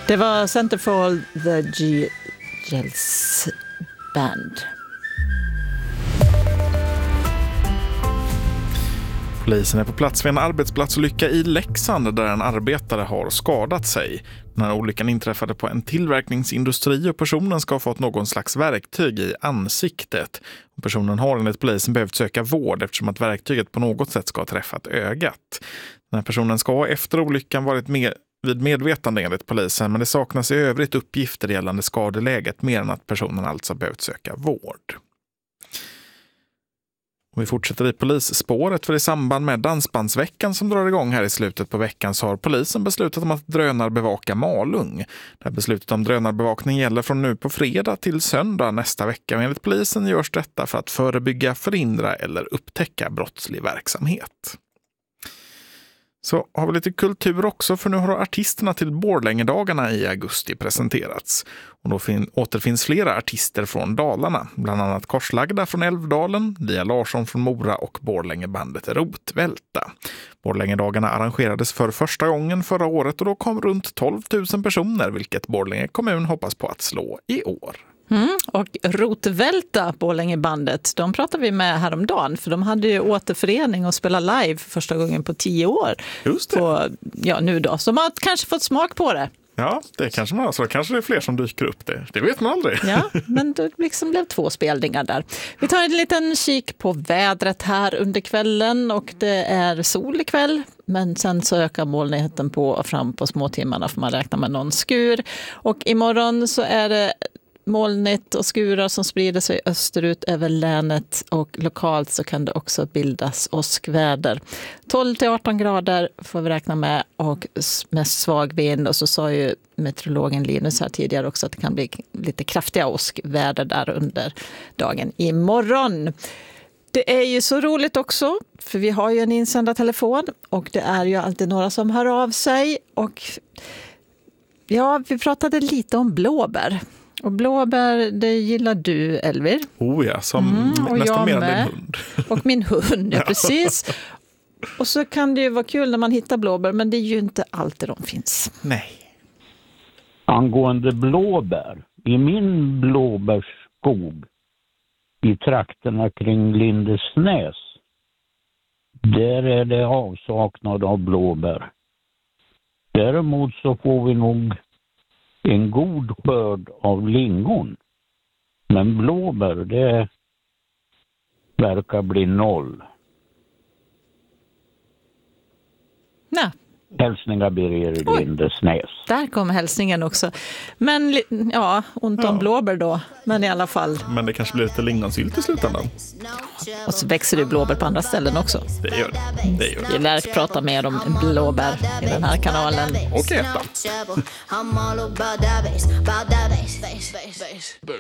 Det var Centerfold The G-Gels Band. Polisen är på plats vid en arbetsplatsolycka i Leksand där en arbetare har skadat sig. Den här olyckan inträffade på en tillverkningsindustri och personen ska ha fått någon slags verktyg i ansiktet. Personen har enligt polisen behövt söka vård eftersom att verktyget på något sätt ska ha träffat ögat. Den här personen ska efter olyckan varit vid medvetande enligt polisen, men det saknas i övrigt uppgifter gällande skadeläget mer än att personen alltså behövt söka vård. Och vi fortsätter i polisspåret, för i samband med dansbandsveckan som drar igång här i slutet på veckan så har polisen beslutat om att drönarbevaka Malung. Det här beslutet om drönarbevakning gäller från nu på fredag till söndag nästa vecka, och enligt polisen görs detta för att förebygga, förhindra eller upptäcka brottslig verksamhet. Så har vi lite kultur också, för nu har artisterna till Borlängedagarna i augusti presenterats. Och då återfinns flera artister från Dalarna, bland annat Korslagda från Älvdalen, Lia Larsson från Mora och Borlängebandet Rotvälta. Borlängedagarna arrangerades för första gången förra året och då kom runt 12 000 personer, vilket Borlänge kommun hoppas på att slå i år. Och Rotvälta, Borlängebandet, de pratade vi med häromdagen, för de hade ju återförening och spela live för första gången på 10 år. Just det. Nu då. Så de har kanske fått smak på det. Ja, det kanske man har. Så kanske det är fler som dyker upp det. Det vet man aldrig. Ja, men det liksom blev 2 spelningar där. Vi tar en liten kik på vädret här under kvällen, och det är sol ikväll. Men sen så ökar molnigheten på och fram på småtimmarna, får man räkna med någon skur. Och imorgon så är det molnigt och skurar som sprider sig österut över länet, och lokalt så kan det också bildas åskväder. 12-18 grader får vi räkna med, och med svag vind. Och så sa ju meteorologen Linus här tidigare också att det kan bli lite kraftiga åskväder där under dagen imorgon. Det är ju så roligt också, för vi har ju en insändartelefon och det är ju alltid några som hör av sig. Och ja, vi pratade lite om blåbär. Och blåbär, det gillar du, Elvir. Oh ja, som nästan mer än din hund. Och min hund, ja, precis. Och så kan det ju vara kul när man hittar blåbär, men det är ju inte alltid de finns. Nej. Angående blåbär, i min blåbärsskog i trakterna kring Lindesnäs, där är det avsaknad av blåbär. Däremot så får vi nog en god skörd av lingon. Men blåbär, det verkar bli 0. Nej. Hälsningar Birger Lindesnäs. Där kom hälsningen också. Men ja, ont om blåbär då. Men i alla fall. Men det kanske blir lite lingonsylt i slutändan. Och så växer det blåbär på andra ställen också. Det gör det. Vi lär prata mer om blåbär i den här kanalen. Och äta.